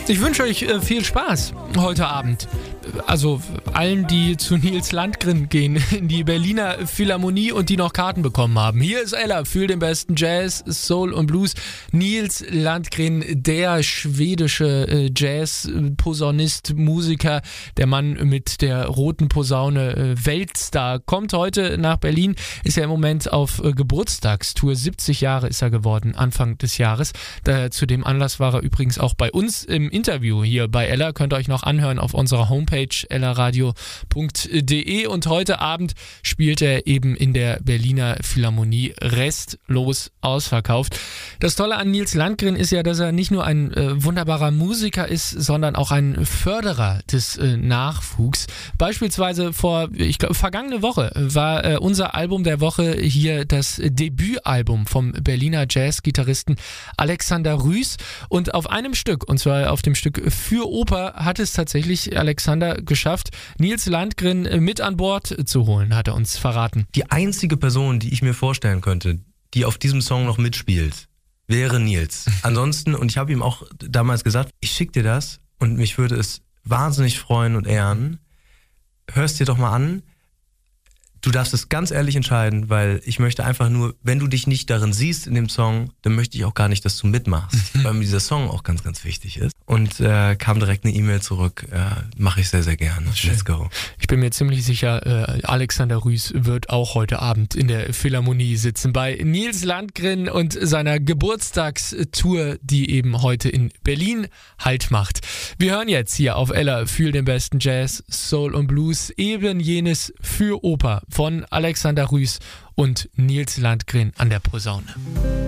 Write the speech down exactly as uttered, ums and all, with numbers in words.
Ich wünsche euch äh, viel Spaß heute Abend. Also allen, die zu Nils Landgren gehen, in die Berliner Philharmonie und die noch Karten bekommen haben. Hier ist Ella für den besten Jazz, Soul und Blues. Nils Landgren, der schwedische äh, Jazz-Posaunist, Musiker, der Mann mit der roten Posaune, äh, Weltstar, kommt heute nach Berlin, ist ja im Moment auf äh, Geburtstagstour. siebzig Jahre ist er geworden, Anfang des Jahres. Da, zu dem Anlass war er übrigens auch bei uns im Interview hier bei Ella. Könnt ihr euch noch anhören auf unserer Homepage ella radio punkt de, und heute Abend spielt er eben in der Berliner Philharmonie, restlos ausverkauft. Das Tolle an Nils Landgren ist ja, dass er nicht nur ein äh, wunderbarer Musiker ist, sondern auch ein Förderer des äh, Nachwuchs. Beispielsweise vor, ich glaube, vergangene Woche war äh, unser Album der Woche hier das Debütalbum vom Berliner Jazzgitarristen Alexander Rüß, und auf einem Stück, und zwar auf dem Stück Für Oper, hat es tatsächlich Alexander geschafft, Nils Landgren mit an Bord zu holen, hat er uns verraten. Die einzige Person, die ich mir vorstellen könnte, die auf diesem Song noch mitspielt, wäre Nils. Ansonsten, und ich habe ihm auch damals gesagt, ich schicke dir das und mich würde es wahnsinnig freuen und ehren. Hörst dir doch mal an. Du darfst es ganz ehrlich entscheiden, weil ich möchte einfach nur, wenn du dich nicht darin siehst in dem Song, dann möchte ich auch gar nicht, dass du mitmachst, weil mir dieser Song auch ganz, ganz wichtig ist. Und äh, kam direkt eine E-Mail zurück, äh, mache ich sehr, sehr gerne. Let's go. Ich bin mir ziemlich sicher, äh, Alexander Rüß wird auch heute Abend in der Philharmonie sitzen bei Nils Landgren und seiner Geburtstagstour, die eben heute in Berlin Halt macht. Wir hören jetzt hier auf Ella für den besten Jazz, Soul und Blues eben jenes Für Oper von Alexander Rüß und Nils Landgren an der Posaune.